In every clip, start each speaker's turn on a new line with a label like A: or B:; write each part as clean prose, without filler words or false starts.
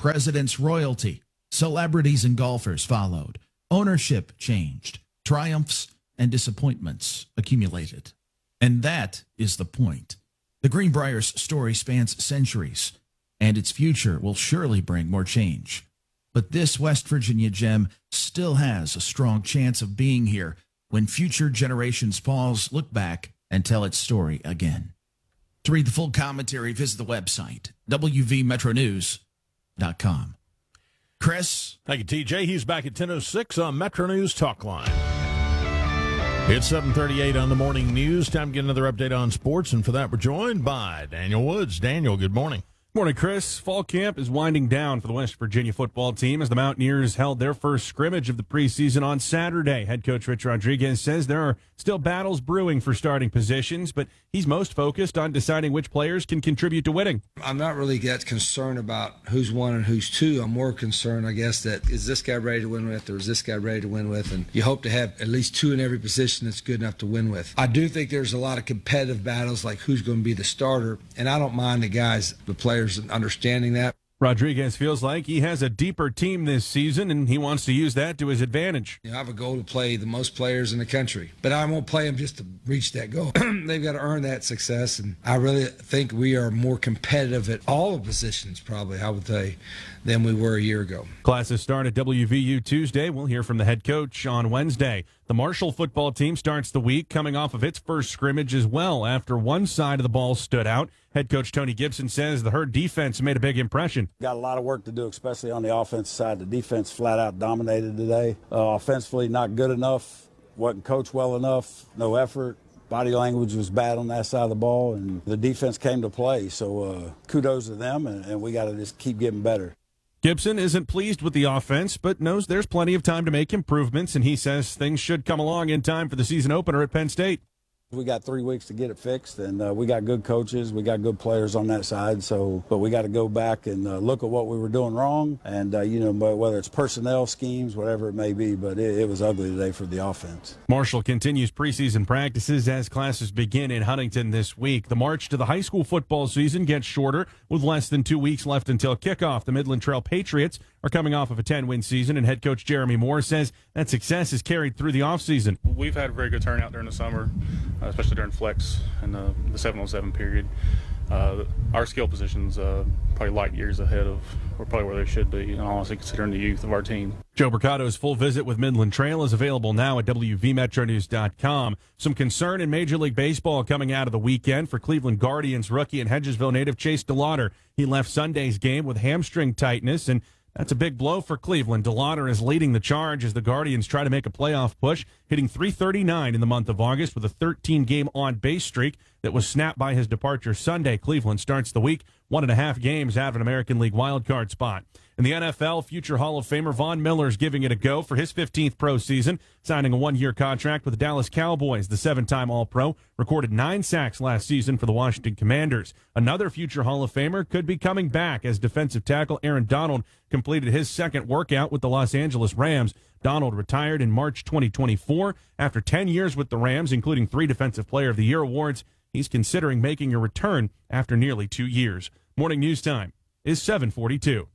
A: President's royalty, celebrities and golfers followed. Ownership changed. Triumphs and disappointments accumulated. And that is the point. The Greenbriers story spans centuries, and its future will surely bring more change. But this West Virginia gem still has a strong chance of being here when future generations pause, look back, and tell its story again. To read the full commentary, visit the website, wvmetronews.com. Chris?
B: Thank you, TJ. He's back at 10:06 on Metro News Talk Line. It's 7:38 on the morning news. Time to get another update on sports, and for that, we're joined by Daniel Woods. Daniel, good morning.
C: Morning, Chris. Fall camp is winding down for the West Virginia football team as the Mountaineers held their first scrimmage of the preseason on Saturday. Head coach Rich Rodriguez says there are still battles brewing for starting positions, but he's most focused on deciding which players can contribute to winning.
D: I'm not really that concerned about who's one and who's two. I'm more concerned, I guess, that is this guy ready to win with or is this guy ready to win with? And you hope to have at least two in every position that's good enough to win with. I do think there's a lot of competitive battles, like who's going to be the starter, and I don't mind the players understanding that.
C: Rodriguez feels like he has a deeper team this season, and he wants to use that to his advantage.
D: I have a goal to play the most players in the country, but I won't play them just to reach that goal. They've got to earn that success, and I really think we are more competitive at all the positions, probably, I would say, than we were a year ago.
C: Classes start at WVU Tuesday. We'll hear from the head coach on Wednesday. The Marshall football team starts the week coming off of its first scrimmage as well after one side of the ball stood out. Head coach Tony Gibson says the Herd defense made a big impression.
E: Got a lot of work to do, especially on the offensive side. The defense flat out dominated today. Offensively, not good enough. Wasn't coached well enough. No effort. Body language was bad on that side of the ball, and the defense came to play. So kudos to them, and we got to just keep getting better.
C: Gibson isn't pleased with the offense, but knows there's plenty of time to make improvements, and he says things should come along in time for the season opener at Penn State.
E: We got 3 weeks to get it fixed, and we got good coaches. We got good players on that side. But we got to go back and look at what we were doing wrong, and whether it's personnel schemes, whatever it may be. But it was ugly today for the offense.
C: Marshall continues preseason practices as classes begin in Huntington this week. The march to the high school football season gets shorter with less than 2 weeks left until kickoff. The Midland Trail Patriots are coming off of a 10-win season, and head coach Jeremy Moore says that success is carried through the offseason.
F: We've had a very good turnout during the summer, especially during flex and the 7-on-7 period. Our skill positions probably light years ahead of probably where they should be, and honestly considering the youth of our team.
C: Joe Mercado's full visit with Midland Trail is available now at wvmetronews.com. Some concern in Major League Baseball coming out of the weekend for Cleveland Guardians rookie and Hedgesville native Chase DeLauder. He left Sunday's game with hamstring tightness, and that's a big blow for Cleveland. DeLauder is leading the charge as the Guardians try to make a playoff push, hitting .339 in the month of August with a 13-game on-base streak that was snapped by his departure Sunday. Cleveland starts the week 1.5 games out of an American League wildcard spot. In the NFL, future Hall of Famer Von Miller is giving it a go for his 15th pro season, signing a one-year contract with the Dallas Cowboys. The 7-time All-Pro recorded 9 sacks last season for the Washington Commanders. Another future Hall of Famer could be coming back as defensive tackle Aaron Donald completed his second workout with the Los Angeles Rams. Donald retired in March 2024 after 10 years with the Rams, including 3 Defensive Player of the Year awards. He's considering making a return after nearly 2 years. Morning news time is 7:42.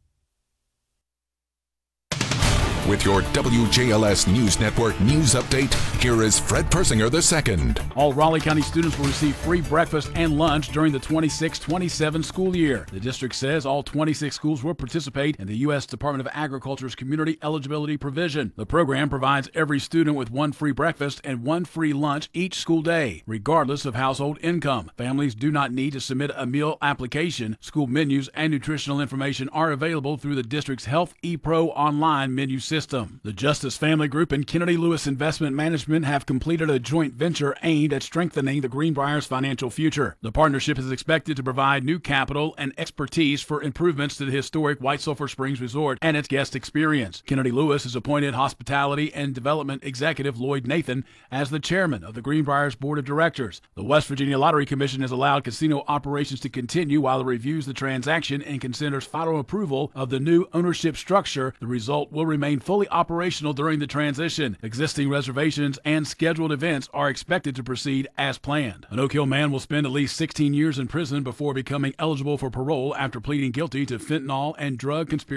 G: With your WJLS News Network news update, here is Fred Persinger II.
H: All Raleigh County students will receive free breakfast and lunch during the 26-27 school year. The district says all 26 schools will participate in the U.S. Department of Agriculture's Community Eligibility Provision. The program provides every student with 1 free breakfast and 1 free lunch each school day, regardless of household income. Families do not need to submit a meal application. School menus and nutritional information are available through the district's Health ePro online menu system. The Justice Family Group and Kennedy Lewis Investment Management have completed a joint venture aimed at strengthening the Greenbriers' financial future. The partnership is expected to provide new capital and expertise for improvements to the historic White Sulphur Springs Resort and its guest experience. Kennedy Lewis has appointed Hospitality and Development Executive Lloyd Nathan as the chairman of the Greenbriers Board of Directors. The West Virginia Lottery Commission has allowed casino operations to continue while it reviews the transaction and considers final approval of the new ownership structure. The result will remain fully operational during the transition. Existing reservations and scheduled events are expected to proceed as planned. An Oak Hill man will spend at least 16 years in prison before becoming eligible for parole after pleading guilty to fentanyl and drug conspiracy